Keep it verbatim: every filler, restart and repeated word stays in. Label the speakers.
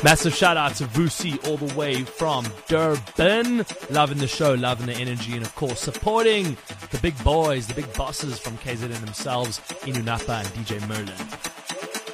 Speaker 1: Massive shout out to Vusi all the way from Durban. Loving the show, loving the energy, and of course supporting the big boys, the big bosses from K Z N themselves, Inunapa and D J Merlin.